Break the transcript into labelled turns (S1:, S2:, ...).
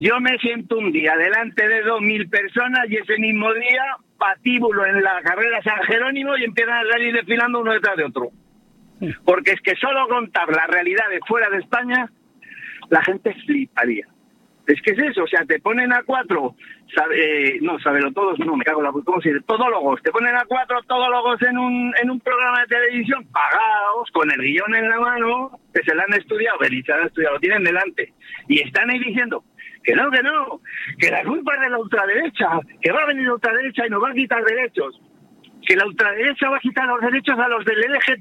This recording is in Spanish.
S1: Yo me siento un día delante de 2.000 personas y ese mismo día patíbulo en la carrera San Jerónimo y empiezan a salir desfilando uno detrás de otro. Porque es que solo contar la realidad de fuera de España, la gente fliparía. Es que es eso, o sea, te ponen a 4, todos, no, me cago en la puta, ¿cómo se dice? Todólogos, te ponen a 4 todólogos en un programa de televisión, pagados, con el guión en la mano, que se lo han estudiado, lo tienen delante, y están ahí diciendo que no, que la culpa es de la ultraderecha, que va a venir la ultraderecha y nos va a quitar derechos, que la ultraderecha va a quitar los derechos a los del LGTB.